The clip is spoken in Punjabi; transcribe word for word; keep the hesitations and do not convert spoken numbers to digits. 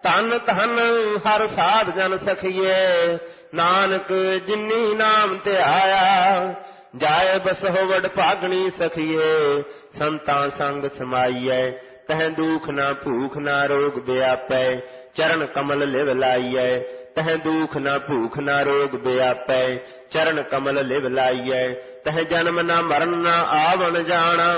ਧਨ ਧਨ ਹਰ ਸਾਧ ਜਨ ਸਖੀਏ, ਨਾਨਕ ਜਿਨੀ ਨਾਮ ਧਿਆਇਆ। ਜਾਏ ਬਸਹੁ ਵਡ ਭਾਗਣੀ ਸਖੀਏ, ਸੰਤਾਂ ਸੰਗ ਸਮਾਈਐ। ਤਹਿ ਦੁਖ ਨਾ ਭੂਖ ਨਾ ਰੋਗ ਵਿਆਪੈ, ਚਰਨ ਕਮਲ ਲਿਵ ਲਾਈਐ। ਤਹਿ ਦੁਖ ਨਾ ਭੂਖ ਨਾ ਰੋਗ ਵਿਆਪੈ, ਚਰਨ ਕਮਲ ਲਿਵ ਲਾਈਐ। ਤਹਿ ਜਨਮ ਨਾ ਮਰਨ ਨਾ ਆਵਣ ਜਾਣਾ,